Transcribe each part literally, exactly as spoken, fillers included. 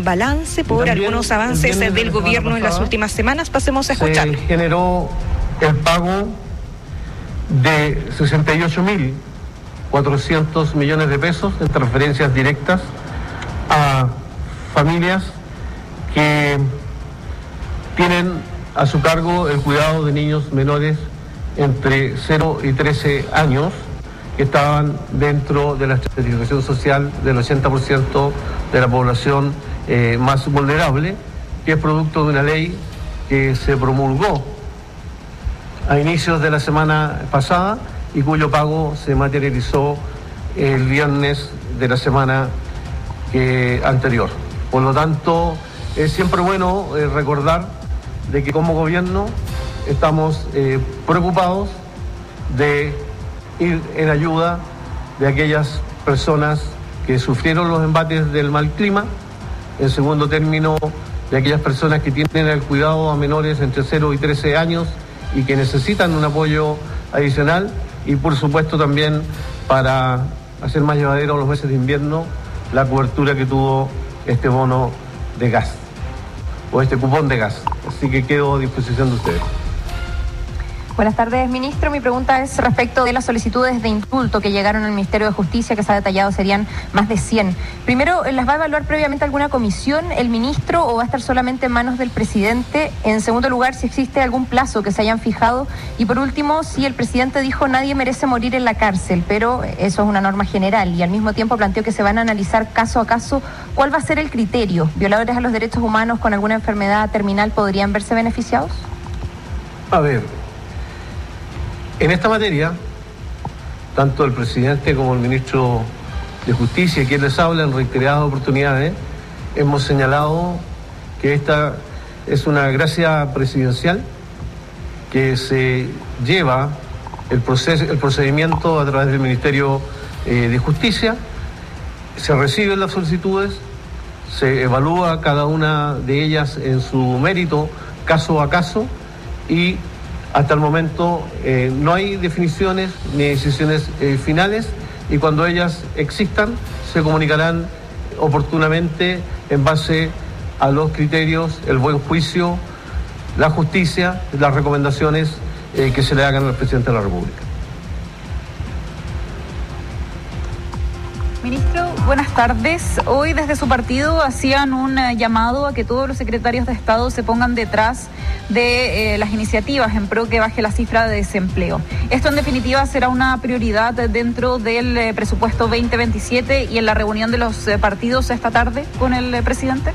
un balance por algunos avances del gobierno en las últimas semanas. Pasemos a escuchar. Se generó el pago de sesenta y ocho mil cuatrocientos millones de pesos en transferencias directas a familias que tienen a su cargo el cuidado de niños menores entre cero y trece años, que estaban dentro de la estratificación social del ochenta por ciento de la población eh, más vulnerable, que es producto de una ley que se promulgó a inicios de la semana pasada y cuyo pago se materializó el viernes de la semana eh, anterior. Por lo tanto, es siempre bueno eh, recordar de que como gobierno estamos eh, preocupados de ir en ayuda de aquellas personas que sufrieron los embates del mal clima, en segundo término, de aquellas personas que tienen el cuidado a menores entre cero y trece años y que necesitan un apoyo adicional, y por supuesto también para hacer más llevadero los meses de invierno la cobertura que tuvo este bono de gas o este cupón de gas. Así que quedo a disposición de ustedes. Buenas tardes, ministro. Mi pregunta es respecto de las solicitudes de indulto que llegaron al Ministerio de Justicia, que se ha detallado serían más de cien. Primero, ¿las va a evaluar previamente alguna comisión el ministro o va a estar solamente en manos del presidente? En segundo lugar, si existe algún plazo que se hayan fijado. Y por último, si el presidente dijo nadie merece morir en la cárcel, pero eso es una norma general, y al mismo tiempo planteó que se van a analizar caso a caso, ¿cuál va a ser el criterio? ¿Violadores a los derechos humanos con alguna enfermedad terminal podrían verse beneficiados? A ver, en esta materia, tanto el presidente como el ministro de Justicia, quien les habla en reiteradas oportunidades, hemos señalado que esta es una gracia presidencial, que se lleva el proceso, el procedimiento a través del Ministerio eh, de Justicia, se reciben las solicitudes, se evalúa cada una de ellas en su mérito, caso a caso, y hasta el momento eh, no hay definiciones ni decisiones eh, finales, y cuando ellas existan se comunicarán oportunamente en base a los criterios, el buen juicio, la justicia, las recomendaciones eh, que se le hagan al presidente de la República. Ministro, buenas tardes. Hoy desde su partido hacían un uh, llamado a que todos los secretarios de Estado se pongan detrás de eh, las iniciativas en pro que baje la cifra de desempleo. ¿Esto en definitiva será una prioridad dentro del eh, presupuesto veinte veintisiete y en la reunión de los eh, partidos esta tarde con el eh, presidente?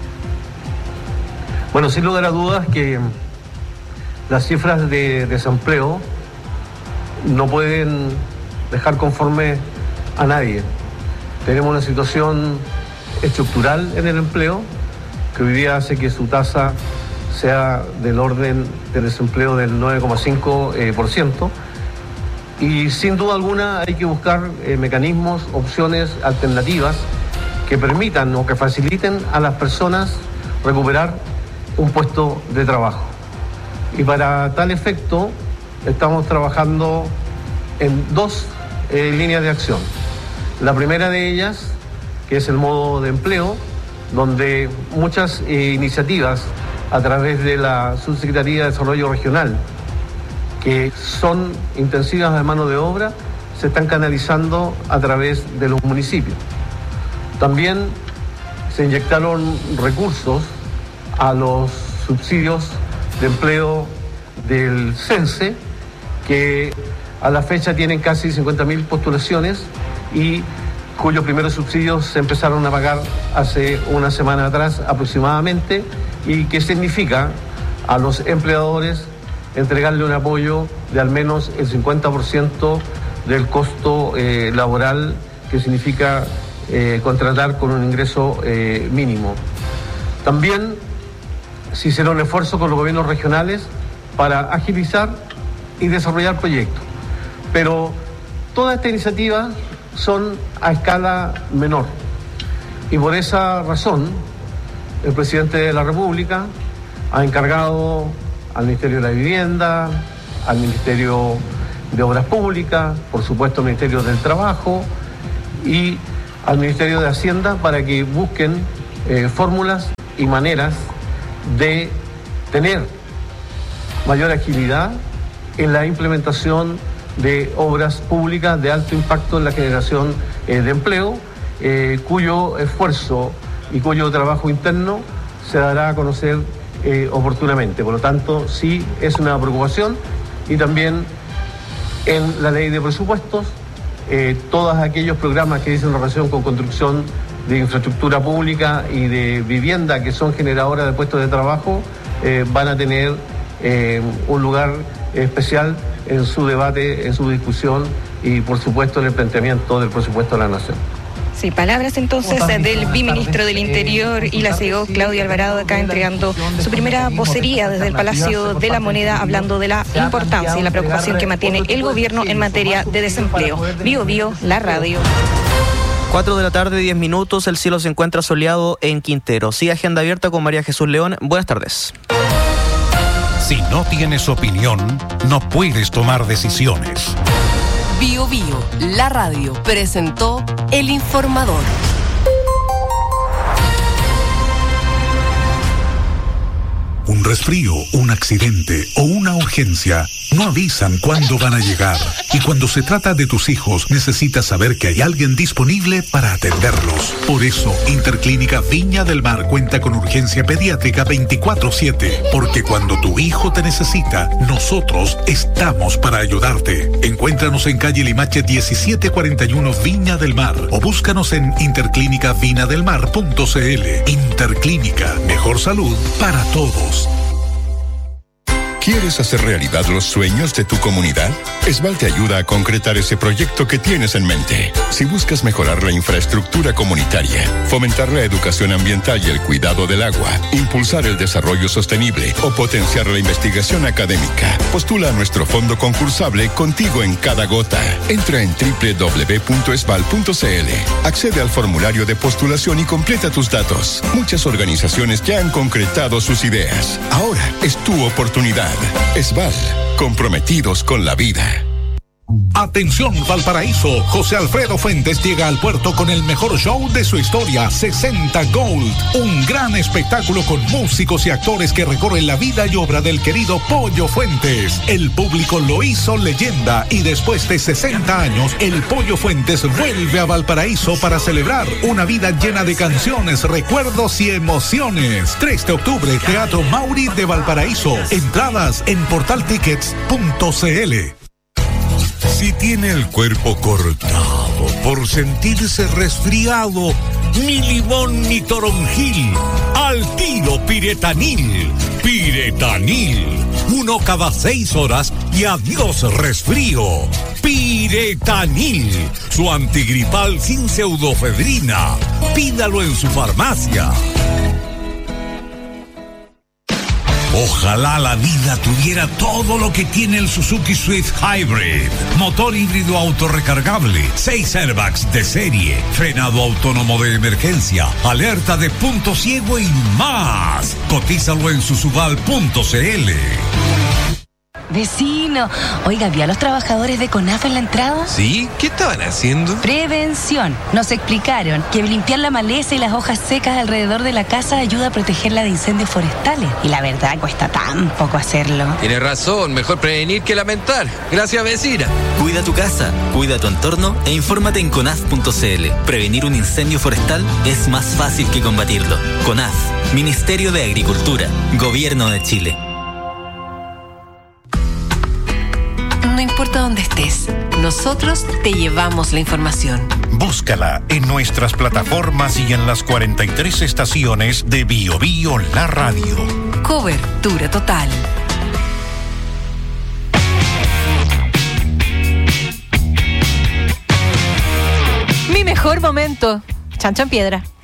Bueno, sin lugar a dudas que las cifras de desempleo no pueden dejar conforme a nadie. Tenemos una situación estructural en el empleo que hoy día hace que su tasa sea del orden de desempleo del nueve coma cinco por ciento, y sin duda alguna hay que buscar eh, mecanismos, opciones alternativas que permitan o que faciliten a las personas recuperar un puesto de trabajo. Y para tal efecto estamos trabajando en dos eh, líneas de acción. La primera de ellas, que es el modo de empleo, donde muchas eh, iniciativas a través de la Subsecretaría de Desarrollo Regional, que son intensivas de mano de obra, se están canalizando a través de los municipios. También se inyectaron recursos a los subsidios de empleo del CENSE, que a la fecha tienen casi cincuenta mil postulaciones y cuyos primeros subsidios se empezaron a pagar hace una semana atrás aproximadamente, y que significa a los empleadores entregarle un apoyo de al menos el cincuenta por ciento del costo eh, laboral, que significa eh, contratar con un ingreso eh, mínimo. También se hicieron un esfuerzo con los gobiernos regionales para agilizar y desarrollar proyectos, pero toda esta iniciativa son a escala menor, y por esa razón el presidente de la República ha encargado al Ministerio de la Vivienda, al Ministerio de Obras Públicas, por supuesto al Ministerio del Trabajo y al Ministerio de Hacienda, para que busquen eh, fórmulas y maneras de tener mayor agilidad en la implementación de obras públicas de alto impacto en la generación eh, de empleo, eh, cuyo esfuerzo y cuyo trabajo interno se dará a conocer eh, oportunamente. Por lo tanto, sí es una preocupación, y también en la ley de presupuestos, eh, todos aquellos programas que dicen relación con construcción de infraestructura pública y de vivienda que son generadoras de puestos de trabajo eh, van a tener eh, un lugar especial en su debate, en su discusión y, por supuesto, en el planteamiento del presupuesto de la Nación. Sí, palabras entonces del biministro del Interior y la C E O, Claudio Alvarado, acá entregando su primera vocería desde el Palacio de la Moneda, hablando de la importancia y la preocupación que mantiene el gobierno en materia de desempleo. Bio Bio, la radio. cuatro de la tarde, diez minutos, el cielo se encuentra soleado en Quintero. Sí, agenda abierta con María Jesús León. Buenas tardes. Si no tienes opinión, no puedes tomar decisiones. Bio Bio, la radio, presentó El Informador. Un resfrío, un accidente o una urgencia no avisan cuándo van a llegar. Y cuando se trata de tus hijos, necesitas saber que hay alguien disponible para atenderlos. Por eso, Interclínica Viña del Mar cuenta con urgencia pediátrica veinticuatro siete. Porque cuando tu hijo te necesita, nosotros estamos para ayudarte. Encuéntranos en calle Limache diecisiete cuarenta y uno Viña del Mar o búscanos en interclínica vina del mar punto c l. Interclínica, mejor salud para todos. ¿Quieres hacer realidad los sueños de tu comunidad? Esval te ayuda a concretar ese proyecto que tienes en mente. Si buscas mejorar la infraestructura comunitaria, fomentar la educación ambiental y el cuidado del agua, impulsar el desarrollo sostenible o potenciar la investigación académica, postula a nuestro fondo concursable Contigo en Cada Gota. Entra en doble u doble u doble u punto esval punto c l, accede al formulario de postulación y completa tus datos. Muchas organizaciones ya han concretado sus ideas. Ahora es tu oportunidad. Esval, comprometidos con la vida. Atención Valparaíso, José Alfredo Fuentes llega al puerto con el mejor show de su historia, sesenta Gold, un gran espectáculo con músicos y actores que recorren la vida y obra del querido Pollo Fuentes. El público lo hizo leyenda y después de sesenta años, el Pollo Fuentes vuelve a Valparaíso para celebrar una vida llena de canciones, recuerdos y emociones. tres de octubre, Teatro Mauri de Valparaíso. Entradas en portal tickets punto c l. Si tiene el cuerpo cortado por sentirse resfriado, ni limón ni toronjil, al tiro Piretanil. Piretanil, uno cada seis horas y adiós resfrío. Piretanil, su antigripal sin pseudofedrina. Pídalo en su farmacia. Ojalá la vida tuviera todo lo que tiene el Suzuki Swift Hybrid. Motor híbrido autorrecargable, seis airbags de serie, frenado autónomo de emergencia, alerta de punto ciego y más. Cotízalo en susubal punto c l. Vecino, oiga, ¿vio a los trabajadores de CONAF en la entrada? Sí, ¿qué estaban haciendo? Prevención. Nos explicaron que limpiar la maleza y las hojas secas alrededor de la casa ayuda a protegerla de incendios forestales. Y la verdad, cuesta tan poco hacerlo. Tiene razón, mejor prevenir que lamentar. Gracias, vecina. Cuida tu casa, cuida tu entorno e infórmate en conaf punto c l. Prevenir un incendio forestal es más fácil que combatirlo. CONAF, Ministerio de Agricultura, Gobierno de Chile. No importa dónde estés, nosotros te llevamos la información. Búscala en nuestras plataformas y en las cuarenta y tres estaciones de Bio Bio la radio. Cobertura total. Mi mejor momento, Chancho en Piedra.